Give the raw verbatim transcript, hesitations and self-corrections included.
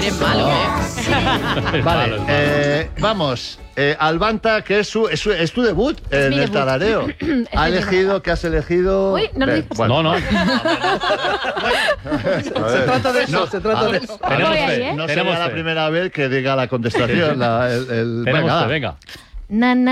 bien malo, ¿eh? Vale, eh, vamos. Eh, Albanta, que es, su, es, su, es tu debut Es en mi el debut. tarareo. ¿Ha elegido, qué has elegido? Uy, no lo Ven, digas. bueno. No, no. Se trata de eso, se trata de eso. Tenemos Voy ahí, fe, ¿eh? No tenemos sería la fe. primera vez que diga la contestación. La, el, el, Tenemos venga, fe, va. venga. Na, na.